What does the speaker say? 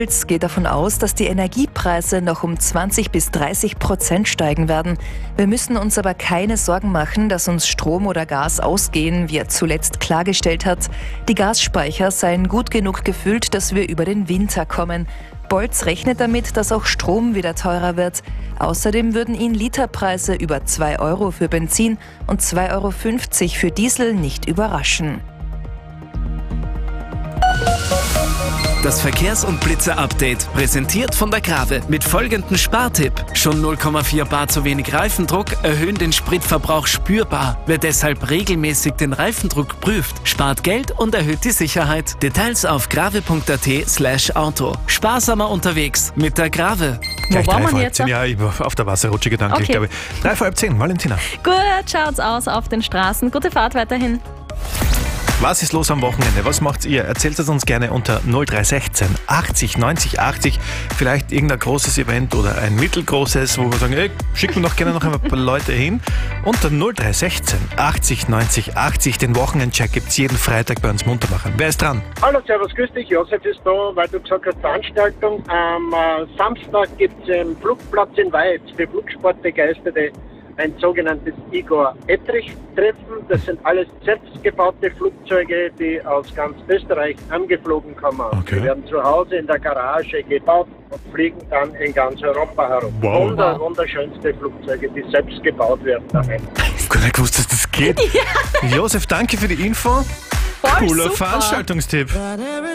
Es geht davon aus, dass die Energiepreise noch um 20-30% steigen werden. Wir müssen uns aber keine Sorgen machen, dass uns Strom oder Gas ausgehen, wie er zuletzt klargestellt hat. Die Gasspeicher seien gut genug gefüllt, dass wir über den Winter kommen. Bolz rechnet damit, dass auch Strom wieder teurer wird. Außerdem würden ihn Literpreise über 2 Euro für Benzin und 2,50 Euro für Diesel nicht überraschen. Das Verkehrs- und Blitzer-Update, präsentiert von der Grave, mit folgendem Spartipp. Schon 0,4 bar zu wenig Reifendruck erhöhen den Spritverbrauch spürbar. Wer deshalb regelmäßig den Reifendruck prüft, spart Geld und erhöht die Sicherheit. Details auf grave.at/auto. Sparsamer unterwegs mit der Grave. Gleich Wo waren 3 vor wir halb jetzt? 10, ja, ich war auf der Wasserrutsche gedanklich, Okay. glaube ich. 3 vor halb 10, Valentina. Gut schaut's aus auf den Straßen. Gute Fahrt weiterhin. Was ist los am Wochenende? Was macht ihr? Erzählt es uns gerne unter 0316 80 90 80. Vielleicht irgendein großes Event oder ein mittelgroßes, wo wir sagen, ey, schicken wir doch gerne noch ein paar Leute hin. Unter 0316 80 90 80. Den Wochenendcheck gibt es jeden Freitag bei uns munter machen. Wer ist dran? Hallo, servus, grüß dich. Josef ist da, weil du gesagt hast, Veranstaltung. Am Samstag gibt es im Flugplatz in Weiz für Flugsportbegeisterte ein sogenanntes Igor-Ettrich-Treffen. Das sind alles selbstgebaute Flugzeuge, die aus ganz Österreich angeflogen kommen. Okay. Die werden zu Hause in der Garage gebaut und fliegen dann in ganz Europa herum. Wow. Wunderschönste Flugzeuge, die selbst gebaut werden daheim. Ich habe gar nicht gewusst, dass das geht. Josef, danke für die Info. Voll Cooler super. Veranstaltungstipp.